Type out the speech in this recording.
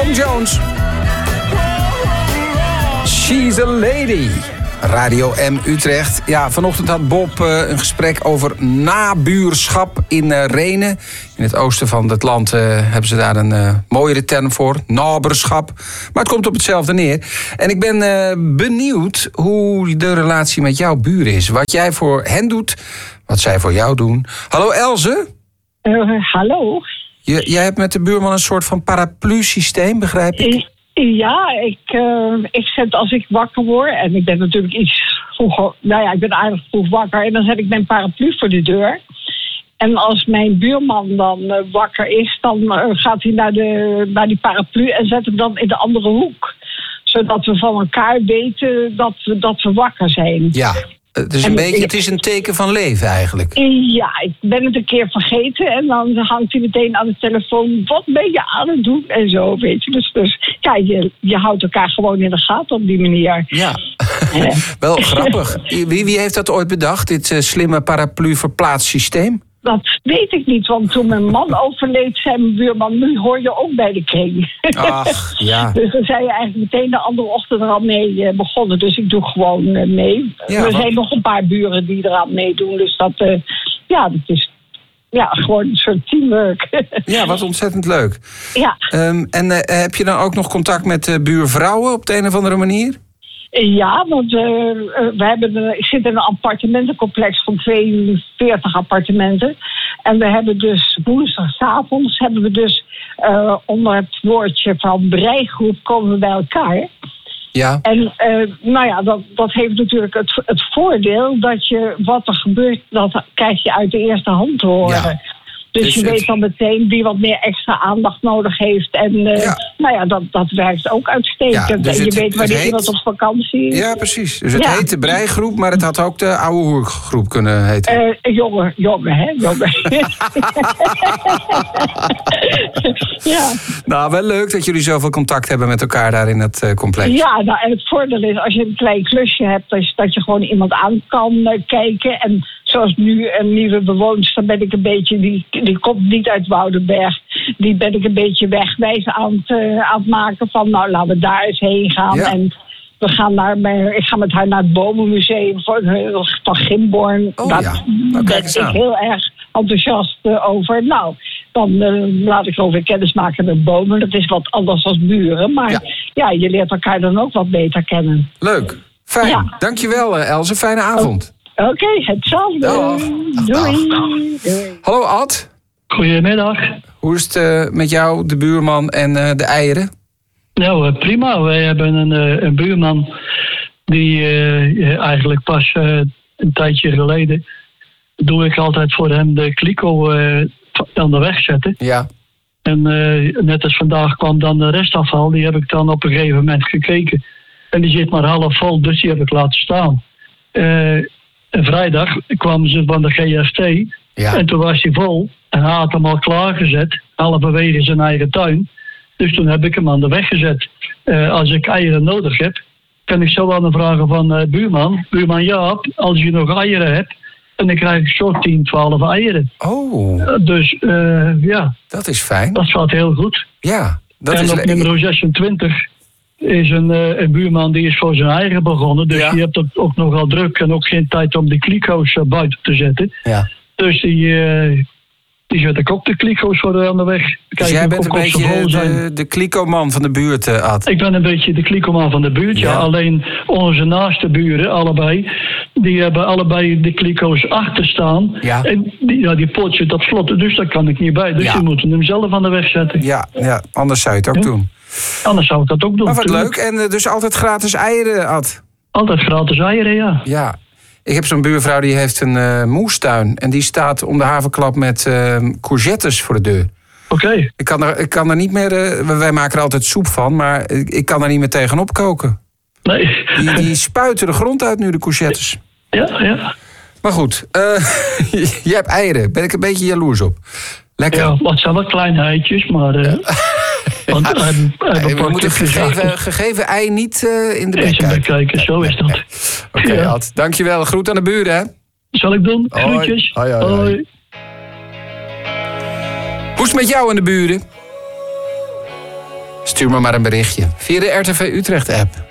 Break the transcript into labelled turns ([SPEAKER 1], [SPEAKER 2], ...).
[SPEAKER 1] Tom Jones. She's a lady. Radio M Utrecht. Ja, vanochtend had Bob een gesprek over nabuurschap in Rhenen. In het oosten van het land hebben ze daar een mooiere term voor. Nabuurschap. Maar het komt op hetzelfde neer. En ik ben benieuwd hoe de relatie met jouw buren is. Wat jij voor hen doet, wat zij voor jou doen. Hallo Else?
[SPEAKER 2] Hallo.
[SPEAKER 1] Jij hebt met de buurman een soort van paraplu-systeem, begrijp ik?
[SPEAKER 2] Ja, ik zet als ik wakker word, en ik ben natuurlijk iets vroeger, ik ben aardig vroeg wakker, en dan zet ik mijn paraplu voor de deur. En als mijn buurman dan wakker is, dan gaat hij naar die paraplu en zet hem dan in de andere hoek. Zodat we van elkaar weten dat we wakker zijn.
[SPEAKER 1] Ja. Het is een teken van leven eigenlijk.
[SPEAKER 2] Ja, ik ben het een keer vergeten en dan hangt hij meteen aan de telefoon. Wat ben je aan het doen? En zo, weet je. Dus ja, je houdt elkaar gewoon in de gaten op die manier.
[SPEAKER 1] Ja, wel grappig. Wie heeft dat ooit bedacht, dit slimme paraplu-verplaatssysteem?
[SPEAKER 2] Dat weet ik niet, want toen mijn man overleed, zei mijn buurman, nu hoor je ook bij de kring.
[SPEAKER 1] Ach, ja.
[SPEAKER 2] Dus dan zijn je eigenlijk meteen de andere ochtend er al mee begonnen. Dus ik doe gewoon mee.
[SPEAKER 1] Ja,
[SPEAKER 2] er zijn nog een paar buren die eraan meedoen. Dus dat is gewoon een soort teamwork.
[SPEAKER 1] Ja, wat ontzettend leuk.
[SPEAKER 2] Ja.
[SPEAKER 1] En heb je dan ook nog contact met buurvrouwen op de een of andere manier?
[SPEAKER 2] Ja, want ik zit in een appartementencomplex van 42 appartementen. En we hebben dus woensdagavonds onder het woordje van breigroep komen we bij elkaar.
[SPEAKER 1] Ja.
[SPEAKER 2] En dat heeft natuurlijk het voordeel dat wat er gebeurt, dat krijg je uit de eerste hand te horen. Ja. Dus je weet dan meteen wie wat meer extra aandacht nodig heeft. En dat werkt ook uitstekend. Ja, dus en je weet wanneer iemand op vakantie is.
[SPEAKER 1] Ja, precies. Dus het heet de breigroep, maar het had ook de oude hoergroep kunnen heten.
[SPEAKER 2] Jongen, hè? Jongen. Ja.
[SPEAKER 1] Nou, wel leuk dat jullie zoveel contact hebben met elkaar daar in het complex.
[SPEAKER 2] Ja, en het voordeel is, als je een klein klusje hebt, dat je gewoon iemand aan kan kijken. En zoals nu een nieuwe bewoonster ben ik een beetje, die komt niet uit Woudenberg. Die ben ik een beetje wegwijs aan het maken van, laten we daar eens heen gaan. Ja. En we gaan ik ga met haar naar het Bomenmuseum van Gimborn. Daar ben ik heel erg enthousiast over. Nou, dan laat ik over kennis maken met bomen. Dat is wat anders als buren. Maar je leert elkaar dan ook wat beter kennen.
[SPEAKER 1] Leuk. Fijn. Ja. Dankjewel, Else. Fijne avond.
[SPEAKER 2] Oké, hetzelfde. Doei.
[SPEAKER 1] Hallo, Ad.
[SPEAKER 3] Goedemiddag.
[SPEAKER 1] Hoe is het met jou, de buurman en de eieren?
[SPEAKER 3] Nou, prima. Wij hebben een buurman die eigenlijk pas een tijdje geleden doe ik altijd voor hem de kliko aan de weg zetten.
[SPEAKER 1] Ja.
[SPEAKER 3] En net als vandaag kwam dan de restafval. Die heb ik dan op een gegeven moment gekeken. En die zit maar half vol, dus die heb ik laten staan. En vrijdag kwamen ze van de GFT. Ja. En toen was hij vol. En hij had hem al klaargezet. Halverwege zijn eigen tuin. Dus toen heb ik hem aan de weg gezet. Als ik eieren nodig heb, kan ik zo aan de vragen van buurman. Buurman Jaap, als je nog eieren hebt. En dan krijg ik zo 10, 12 eieren.
[SPEAKER 1] Oh.
[SPEAKER 3] Dus ja.
[SPEAKER 1] Dat is fijn.
[SPEAKER 3] Dat gaat heel goed.
[SPEAKER 1] Ja.
[SPEAKER 3] En op nummer 26 is een buurman die is voor zijn eigen begonnen. Dus die hebt ook nogal druk en ook geen tijd om de kliko's buiten te zetten.
[SPEAKER 1] Ja.
[SPEAKER 3] Dus die zet ik ook de kliko's voor de andere weg.
[SPEAKER 1] Dus jij bent een beetje de klikoman van de buurt, Ad?
[SPEAKER 3] Ik ben een beetje de klikoman van de buurt, ja. Alleen onze naaste buren, allebei, die hebben allebei de kliko's achter staan. Ja. En die potje, dat slot, dus daar kan ik niet bij. Dus je moet hem zelf aan de weg zetten.
[SPEAKER 1] Ja, anders zou je het ook doen.
[SPEAKER 3] Anders zou ik dat ook doen.
[SPEAKER 1] Maar wat leuk. En dus altijd gratis eieren, Ad?
[SPEAKER 3] Altijd gratis eieren, ja.
[SPEAKER 1] Ja. Ik heb zo'n buurvrouw die heeft een moestuin. En die staat om de haverklap met courgettes voor de deur.
[SPEAKER 3] Oké.
[SPEAKER 1] Ik kan er niet meer... wij maken er altijd soep van, maar ik kan er niet meer tegenop koken.
[SPEAKER 3] Nee.
[SPEAKER 1] Die spuiten de grond uit nu, de courgettes.
[SPEAKER 3] Ja.
[SPEAKER 1] Maar goed, je hebt eieren. Ben ik een beetje jaloers op. Lekker.
[SPEAKER 3] Ja, wat zijn wel kleine eitjes, maar...
[SPEAKER 1] Want we moeten gegeven ei niet in de bek kijken.
[SPEAKER 3] Kijken. Zo is dat.
[SPEAKER 1] Oké, Ad. Dankjewel. Groet aan de buren, hè?
[SPEAKER 3] Zal ik doen. Groetjes.
[SPEAKER 1] Hoi. Hoe is het met jou en de buren? Stuur me maar een berichtje via de RTV Utrecht app.